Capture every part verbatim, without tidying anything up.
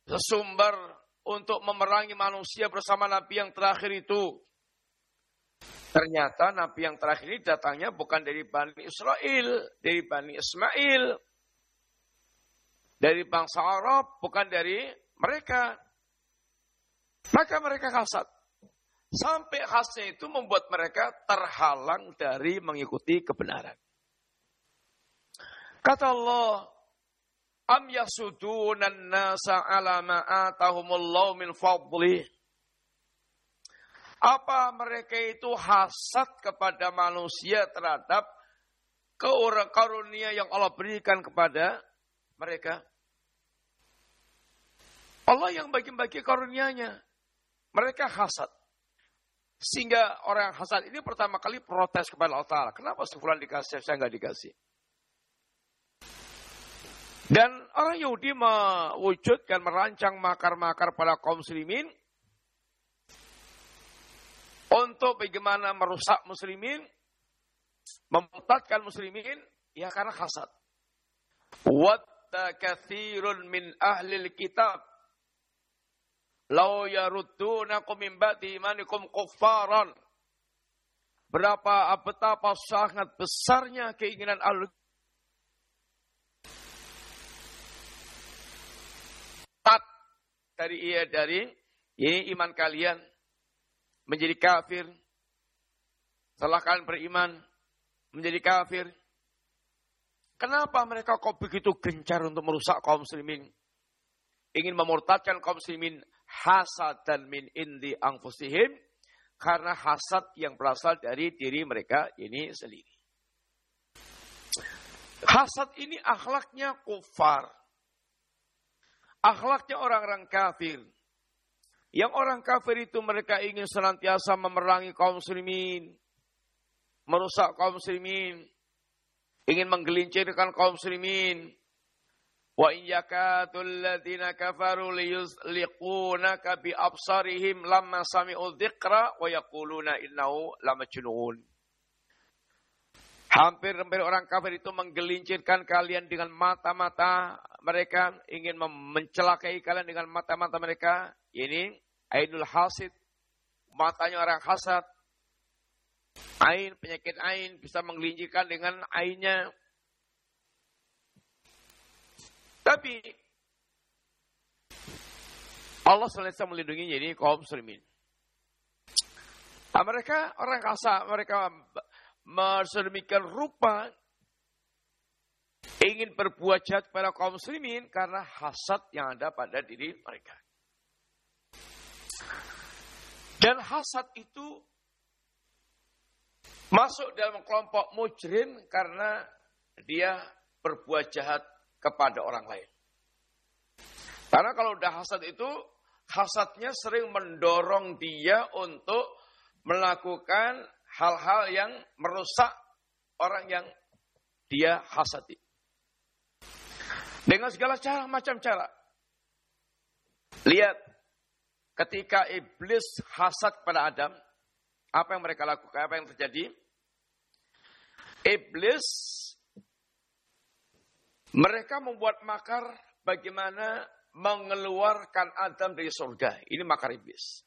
sesumber untuk memerangi manusia bersama Nabi yang terakhir itu. Ternyata Nabi yang terakhir ini datangnya bukan dari Bani Israel, dari Bani Ismail, dari bangsa Arab, bukan dari mereka. Maka mereka hasad. Sampai hasadnya itu membuat mereka terhalang dari mengikuti kebenaran. Kata Allah, Am yasudunan nasa ala ma'atahumullahu min fadlih. Apa mereka itu hasad kepada manusia terhadap karunia yang Allah berikan kepada mereka? Allah yang bagi-bagi karunia-Nya. Mereka hasad. Sehingga orang hasad ini pertama kali protes kepada Allah Ta'ala. Kenapa sebulan dikasih, saya nggak dikasih? Dan orang Yahudi mewujudkan, merancang makar-makar pada kaum muslimin untuk bagaimana merusak muslimin, memurtadkan muslimin, ya karena hasad. Watta katsirun min ahlil kitab law yaruddunakum min ba'di imanikum kuffaran. Berapa betapa sangat besarnya keinginan ahli dari ia dari ini iman kalian menjadi kafir, setelah kalian beriman menjadi kafir. Kenapa mereka kok begitu gencar untuk merusak kaum muslimin? Ingin memurtadkan kaum muslimin, hasad dan min indi anfusihim, karena hasad yang berasal dari diri mereka ini sendiri. Hasad ini akhlaknya kufar. Akhlaknya orang-orang kafir. Yang orang kafir itu mereka ingin senantiasa memerangi kaum muslimin, merusak kaum muslimin, ingin menggelincirkan kaum muslimin. Wa in yakadul ladzina kafaru liyuzliqunaka bi absarihim lamma sami'u dzikra wa yaquluna innahu lamajnun. Hampir-hampir orang kafir itu menggelincirkan kalian dengan mata-mata mereka, ingin mencelakai kalian dengan mata-mata mereka. Ini ainul hasid, matanya orang hasad. Ain, penyakit ain bisa menggelincirkan dengan ainnya. Tapi Allah selesai melindungi jadi kaum muslimin. Nah, mereka orang kasar, mereka sedemikian rupa ingin berbuat jahat pada kaum muslimin karena hasad yang ada pada diri mereka. Dan hasad itu masuk dalam kelompok mujrim karena dia berbuat jahat kepada orang lain. Karena kalau udah hasad itu, hasadnya sering mendorong dia untuk melakukan hal-hal yang merusak orang yang dia hasadi. Dengan segala cara, macam cara. Lihat, ketika iblis hasad kepada Adam, apa yang mereka lakukan, apa yang terjadi? Iblis, mereka membuat makar bagaimana mengeluarkan Adam dari surga. Ini makar iblis.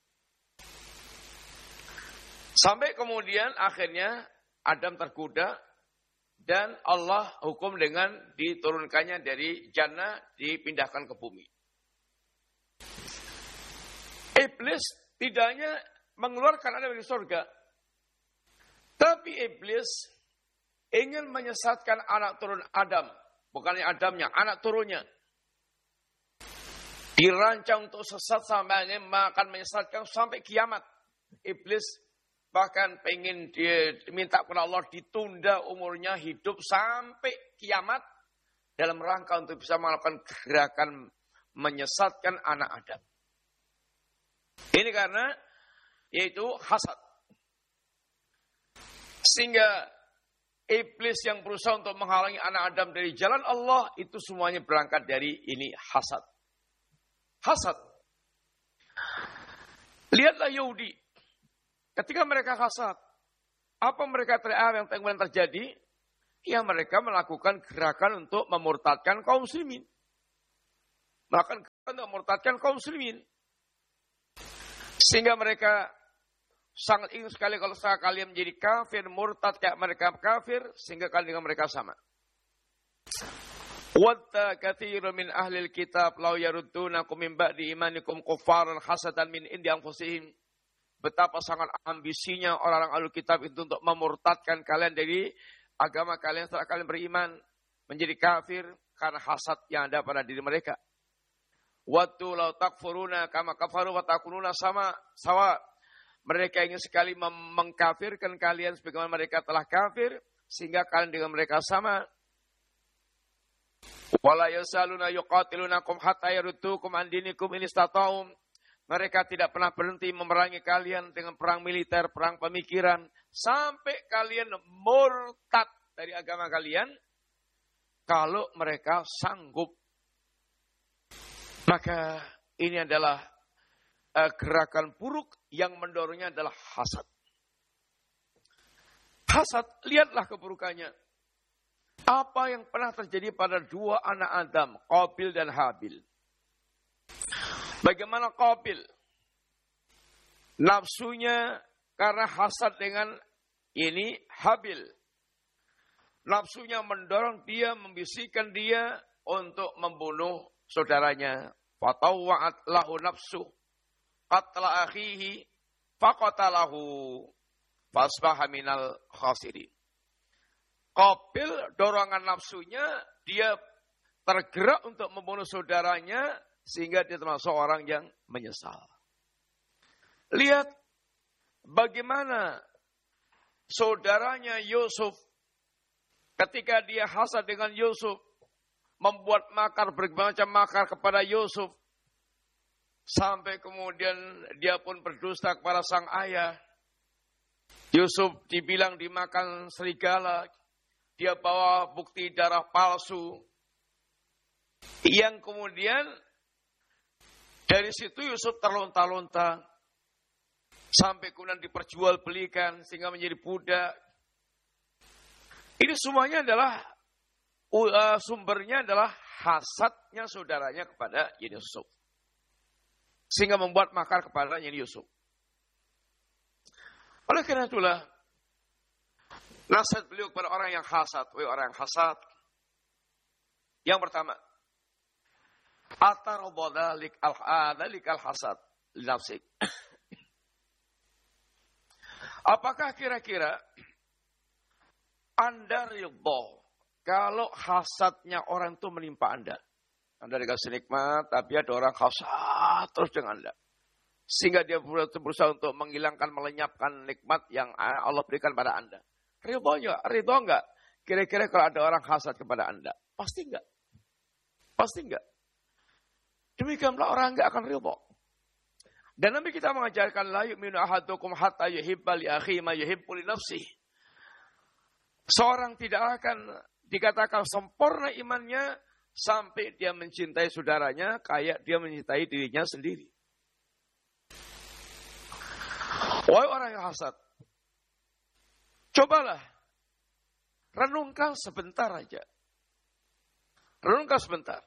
Sampai kemudian akhirnya Adam tergoda dan Allah hukum dengan diturunkannya dari jannah dipindahkan ke bumi. Iblis tidak hanya mengeluarkan Adam dari surga, tapi iblis ingin menyesatkan anak turun Adam, bukannya Adamnya, anak turunnya. Dirancang untuk sesat sampai akan menyesatkan sampai kiamat. Iblis bahkan pengen dia minta kepada Allah ditunda umurnya hidup sampai kiamat dalam rangka untuk bisa melakukan gerakan menyesatkan anak Adam. Ini karena yaitu hasad. Sehingga iblis yang berusaha untuk menghalangi anak Adam dari jalan Allah itu semuanya berangkat dari ini hasad. Hasad. Lihatlah Yahudi. Ketika mereka hasad, apa mereka yang kemudian terjadi? Ya mereka melakukan gerakan untuk memurtadkan kaum muslimin. melakukan untuk murtadkan kaum muslimin. Sehingga mereka sangat ingin sekali kalau kalian menjadi kafir, murtad kayak mereka kafir, sehingga kalian dengan mereka sama. Wadda katsirun min ahlil kitab law yaruddunakum min ba'di imanikum kuffaran hasadan min indi anfusihim. Betapa sangat ambisinya orang-orang ahlul kitab itu untuk memurtadkan kalian dari agama kalian setelah kalian beriman menjadi kafir karena hasad yang ada pada diri mereka. Waddu law takfuruna kama kafaru wa takununa sama sawa. Mereka ingin sekali mengkafirkan kalian sebagaimana mereka telah kafir sehingga kalian dengan mereka sama. Wala yasaluna yuqatilunakum hatta yaruddukum an dinikum in istata'um. Mereka tidak pernah berhenti memerangi kalian dengan perang militer, perang pemikiran sampai kalian murtad dari agama kalian kalau mereka sanggup. Maka ini adalah uh, gerakan buruk yang mendorongnya adalah hasad. Hasad, lihatlah keburukannya. Apa yang pernah terjadi pada dua anak Adam, Qabil dan Habil. Bagaimana Qabil? Nafsunya karena hasad dengan ini Habil. Nafsunya mendorong dia, membisikkan dia untuk membunuh saudaranya. Fatawwa'at lahu nafsu qatla akhihi faqatalahu fasbaha minal khasirin. Qabil dorongan nafsunya, dia tergerak untuk membunuh saudaranya sehingga dia termasuk orang yang menyesal. Lihat bagaimana saudaranya Yusuf ketika dia hasad dengan Yusuf, membuat makar berbagai macam makar kepada Yusuf sampai kemudian dia pun berdusta kepada sang ayah. Yusuf dibilang dimakan serigala. Dia bawa bukti darah palsu. Yang kemudian dari situ Yusuf terlonta-lonta. Sampai kemudian diperjualbelikan sehingga menjadi budak. Ini semuanya adalah, uh, sumbernya adalah hasadnya saudaranya kepada Yusuf. Sehingga membuat makar kepada Yusuf. Oleh karena itulah, nasihat beliau kepada orang yang hasad, wahai orang yang hasad. Yang pertama, atarobodalik al-adalik al-hasad linafsik. Apakah kira-kira Anda ridho kalau hasadnya orang itu menimpa Anda? Anda dikasih nikmat, tapi ada orang hasad terus dengan Anda. Sehingga dia berusaha untuk menghilangkan, melenyapkan nikmat yang Allah berikan pada Anda. Ridho enggak? Ridho enggak? Kira-kira kalau ada orang hasad kepada Anda? Pasti enggak? Pasti enggak? Demikianlah orang enggak akan ridho. Dan Nabi kita mengajarkan la yu'minu ahadukum hatta yuhibba li akhihi ma yuhibbu li nafsihi. Seorang tidak akan dikatakan sempurna imannya sampai dia mencintai saudaranya kayak dia mencintai dirinya sendiri. Wahai orang yang hasad, cobalah renungkan sebentar aja. Renungkan sebentar.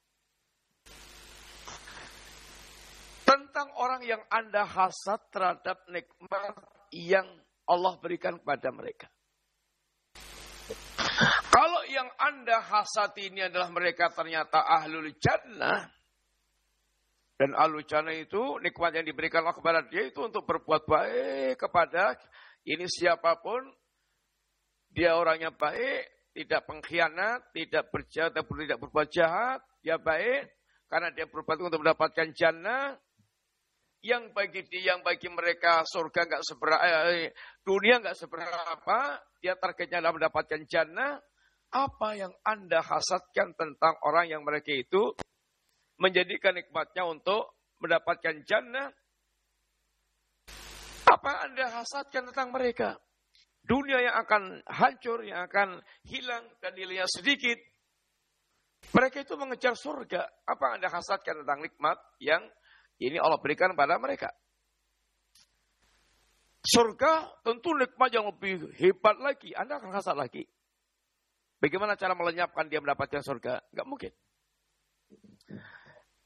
Tentang orang yang Anda hasad terhadap nikmat yang Allah berikan kepada mereka. Kalau yang Anda hasad ini adalah mereka ternyata ahlul jannah. Dan ahlul jannah itu nikmat yang diberikan Allah kepada dia itu untuk berbuat baik kepada ini siapapun. Dia orangnya baik, tidak pengkhianat, tidak berjahat, tidak berbuat jahat. Dia baik karena dia berbuat untuk mendapatkan jannah. Yang bagi dia, yang bagi mereka surga enggak seberapa, eh, dunia enggak seberapa, dia targetnya adalah mendapatkan jannah. Apa yang Anda hasadkan tentang orang yang mereka itu menjadikan nikmatnya untuk mendapatkan jannah? Apa yang Anda hasadkan tentang mereka? Dunia yang akan hancur, yang akan hilang dan nilainya sedikit. Mereka itu mengejar surga. Apa yang Anda hasadkan tentang nikmat yang ini Allah berikan pada mereka? Surga tentu nikmat yang lebih hebat lagi. Anda akan hasad lagi. Bagaimana cara melenyapkan dia mendapatkan surga? Enggak mungkin.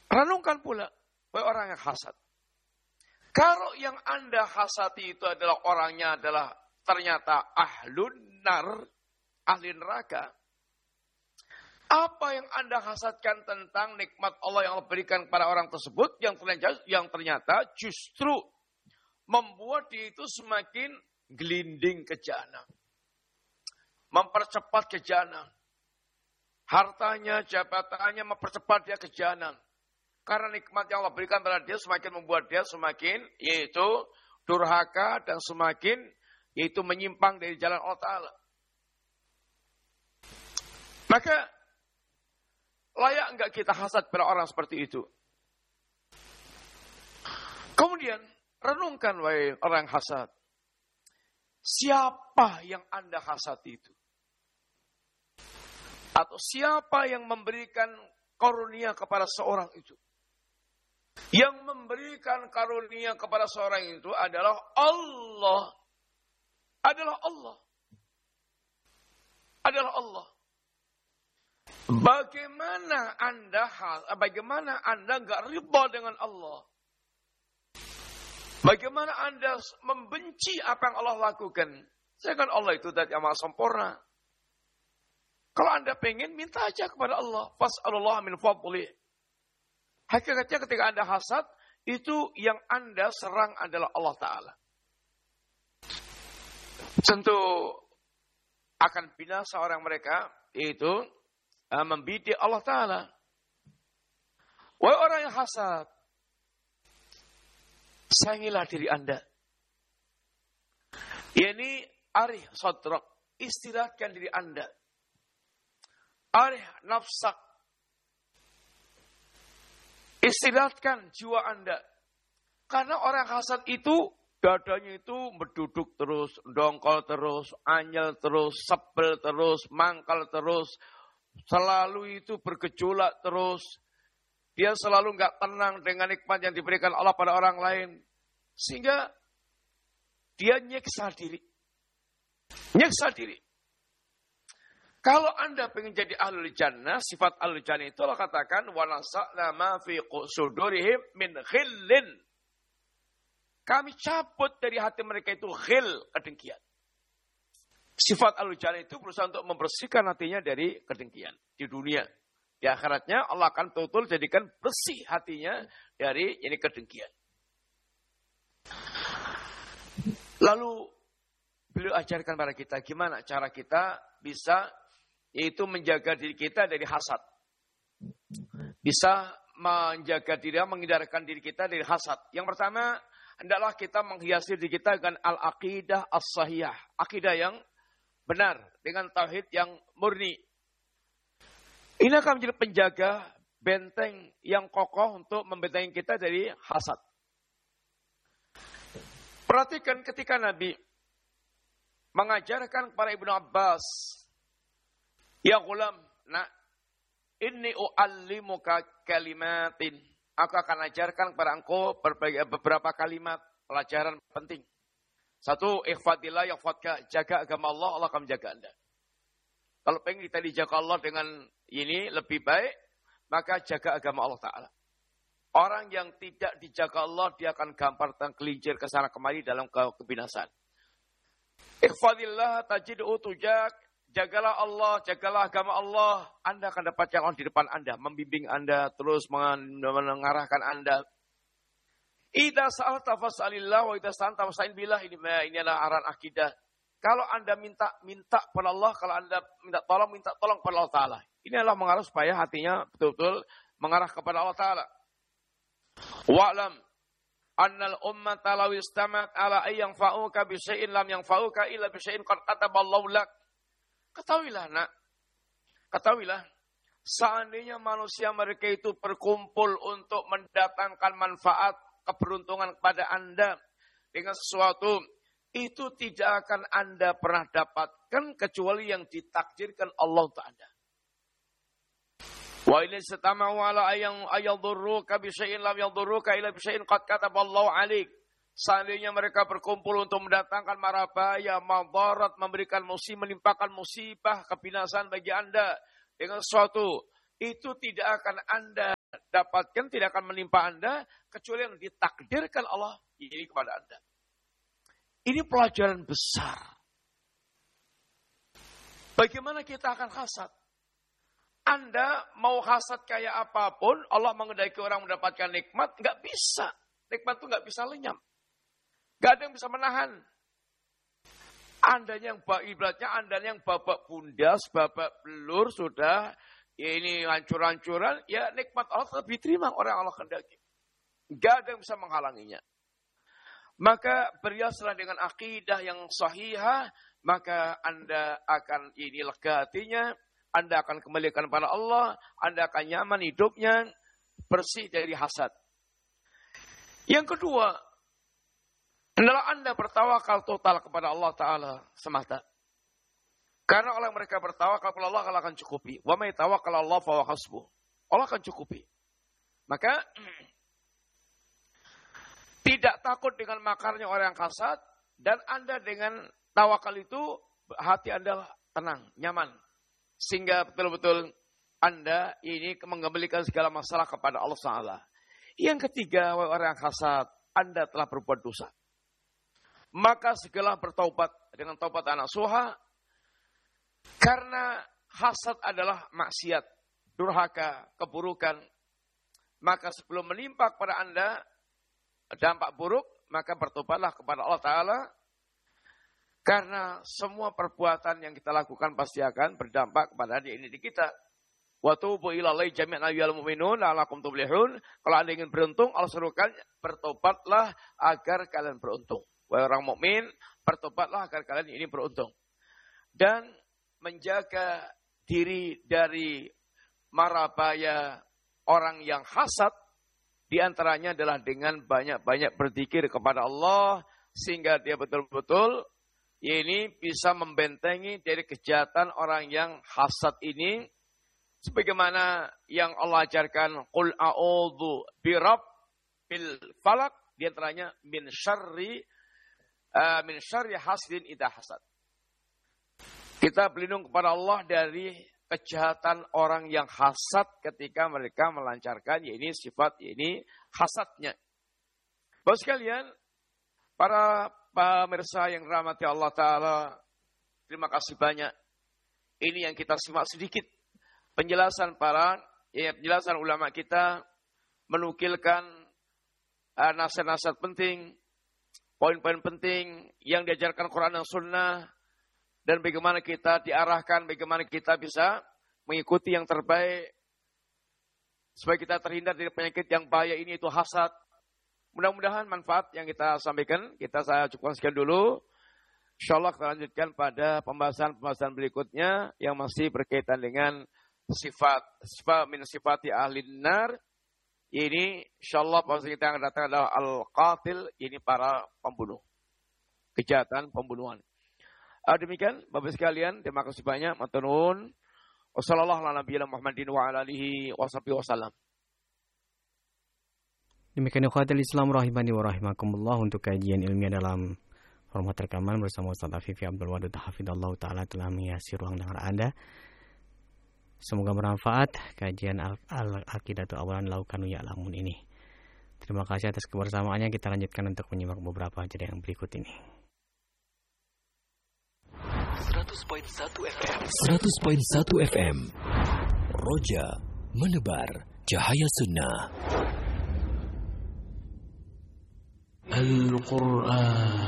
Renungkan pula, wahai orang yang hasad. Kalau yang Anda hasati itu adalah orangnya adalah ternyata ahlun nar, ahli neraka. Apa yang Anda hasatkan tentang nikmat Allah yang Allah berikan kepada orang tersebut yang ternyata, yang ternyata justru membuat dia itu semakin gelinding ke jahanam. Mempercepat ke jahanam. Hartanya, jabatannya mempercepat dia ke jahanam. Karena nikmat yang Allah berikan pada dia semakin membuat dia semakin yaitu durhaka dan semakin yaitu menyimpang dari jalan Allah Ta'ala. Maka layak enggak kita hasad pada orang seperti itu? Kemudian renungkan wahai orang hasad. Siapa yang Anda hasad itu? Atau siapa yang memberikan karunia kepada seorang itu? Yang memberikan karunia kepada seorang itu adalah Allah. Adalah Allah. Adalah Allah. Bagaimana Anda bagaimana Anda enggak ridha dengan Allah? Bagaimana Anda membenci apa yang Allah lakukan? Sedangkan Allah itu zat yang maha sempurna. Kalau Anda pengen, minta aja kepada Allah. Fas'alullah min fadlih. Hakikatnya ketika Anda hasad, itu yang Anda serang adalah Allah Ta'ala. Tentu akan binasa orang mereka, yaitu uh, membidik Allah Ta'ala. Wahai orang yang hasad, sayangilah diri Anda. Yani arih sadrak, istirahatkan diri Anda. Arih nafsak, istirahatkan jiwa Anda. Karena orang hasad itu, dadanya itu berduduk terus, dongkol terus, anyel terus, sebel terus, mangkal terus. Selalu itu bergejolak terus. Dia selalu enggak tenang dengan nikmat yang diberikan Allah pada orang lain. Sehingga dia nyiksa diri. Nyiksa diri. Kalau Anda pengen jadi ahlul jannah, sifat ahlul jannah itu Allah katakan wanasa'na ma fi sudurihim min khillin. Kami cabut dari hati mereka itu khil, kedengkian. Sifat ahlul jannah itu berusaha untuk membersihkan hatinya dari kedengkian di dunia. Di akhiratnya Allah akan betul-betul jadikan bersih hatinya dari ini kedengkian. Lalu beliau ajarkan pada kita gimana cara kita bisa yaitu menjaga diri kita dari hasad. Bisa menjaga diri, menghindarkan diri kita dari hasad. Yang pertama, hendaklah kita menghiasi diri kita dengan al-aqidah as-sahihah. Akidah yang benar, dengan tauhid yang murni. Ini akan menjadi penjaga benteng yang kokoh untuk membentengi kita dari hasad. Perhatikan ketika Nabi mengajarkan kepada Ibnu Abbas, ya gulam, nak, inni u'allimuka kalimatin. Aku akan ajarkan kepada engkau beberapa kalimat pelajaran penting. Satu, ikhfadillah yahfadka, jaga agama Allah, Allah akan menjaga Anda. Kalau pengen kita dijaga Allah dengan ini lebih baik, maka jaga agama Allah Ta'ala. Orang yang tidak dijaga Allah, dia akan gampang tergelincir ke sana kemari dalam kebinasaan. Ikhfadillah tajid'u tujak. Jagalah Allah, jagalah agama Allah. Anda akan dapat yang di depan Anda, membimbing Anda, terus mengarahkan Anda. Idza sa'alta fas'alillah wa idza sta'anta fasta'in billah. Ini ini adalah arahan akidah. Kalau Anda minta, minta kepada Allah. Kalau Anda minta tolong, minta tolong kepada Allah Ta'ala. Ini adalah mengarah supaya hatinya betul-betul mengarah kepada Allah Ta'ala. Wa'lam annal ummata law istamat ala ay yanfa'uka bi syai'in lam yanfa'uka illa bi syai'in qad kataballahu lak. Ketahuilah nak, ketahuilah, seandainya manusia mereka itu berkumpul untuk mendatangkan manfaat, keberuntungan kepada Anda dengan sesuatu, itu tidak akan Anda pernah dapatkan kecuali yang ditakdirkan Allah untuk Anda. Wa in istata'u ala ayyan ayadurruka bi syai'in lam yadurruka illa bi syai'in qad kataballahu 'alaik. Seandainya mereka berkumpul untuk mendatangkan marabaya, madarat, memberikan musibah, menimpakan musibah, kebinasaan bagi Anda dengan sesuatu, itu tidak akan Anda dapatkan, tidak akan menimpa Anda, kecuali yang ditakdirkan Allah ini kepada Anda. Ini pelajaran besar. Bagaimana kita akan hasad? Anda mau hasad kayak apapun, Allah mengendaki orang mendapatkan nikmat, nggak bisa. Nikmat itu nggak bisa lenyap. Nggak ada yang bisa menahan. Anda yang ibaratnya Anda yang babak bundas, babak belur sudah, ya ini hancur-hancuran, ya nikmat Allah tetap diterima orang Allah kehendaki. Nggak ada yang bisa menghalanginya. Maka berhiaslah dengan akidah yang sahihah, maka Anda akan ini lega hatinya, Anda akan kembalikan pada Allah, Anda akan nyaman hidupnya, bersih dari hasad. Yang kedua, adalah Anda bertawakal total kepada Allah Ta'ala semata. Karena orang mereka bertawakal kepada Allah, Allah akan cukupi. Wa may tawakkal Allah fa huwa hasbuh. Allah akan cukupi. Maka tidak takut dengan makarnya orang yang hasad, dan Anda dengan tawakal itu hati Anda tenang, nyaman. Sehingga betul-betul Anda ini mengembalikan segala masalah kepada Allah Ta'ala. Yang ketiga, orang yang hasad, Anda telah berbuat dosa. Maka segala bertaubat dengan taubat anak suha. Karena hasad adalah maksiat, durhaka, keburukan. Maka sebelum menimpa kepada Anda dampak buruk, maka bertobatlah kepada Allah Ta'ala. Karena semua perbuatan yang kita lakukan pasti akan berdampak kepada diri kita. Wa tubu ilallahi jami'an ayyuhal mu'minun la'allakum tuflihun. Kalau Anda ingin beruntung, Allah serukan bertobatlah agar kalian beruntung. Wahai orang mukmin, bertobatlah agar kalian ini beruntung. Dan menjaga diri dari mara bahaya orang yang hasad, diantaranya adalah dengan banyak-banyak berzikir kepada Allah, sehingga dia betul-betul ini bisa membentengi dari kejahatan orang yang hasad ini. Sebagaimana yang Allah ajarkan, Qul a'udzu birabbil falak, diantaranya min syarri uh, min syarri hasidin idza hasad. Kita berlindung kepada Allah dari kejahatan orang yang hasad ketika mereka melancarkan, ini sifat, ini hasadnya. Bapak sekalian, para pemirsa yang dirahmati Allah Ta'ala, terima kasih banyak. Ini yang kita simak sedikit. Penjelasan para, ya, penjelasan ulama kita, menukilkan uh, nasihat-nasihat penting, poin-poin penting yang diajarkan Quran dan Sunnah, dan bagaimana kita diarahkan, bagaimana kita bisa mengikuti yang terbaik, supaya kita terhindar dari penyakit yang bahaya ini, itu hasad. Mudah-mudahan manfaat yang kita sampaikan, kita saya cukupkan sekian dulu. InsyaAllah kita lanjutkan pada pembahasan-pembahasan berikutnya yang masih berkaitan dengan sifat, sifat min sifati ahli nar. Ini insyaAllah pembahasan kita yang akan datang adalah al-qatil, ini para pembunuh. Kejahatan pembunuhan. Uh, demikian Bapak sekalian, terima kasih banyak. Matur nuwun. Wassalamualaikum warahmatullahi wabarakatuh. Demikian ikhwatul Islam rahimani wa rahimakumullah, untuk kajian ilmiah dalam format rekaman bersama Ustaz Afifi Abdul Wadud hafidhallahu taala telah menghiasi ruang dengar Anda. Semoga bermanfaat kajian al-aqidatu awalan laukanu ya'lamun ini. Terima kasih atas kebersamaannya. Kita lanjutkan untuk menyimak beberapa jeda yang berikut ini. seratus koma satu F M seratus koma satu F M Roja menebar cahaya sunnah. Al-Quran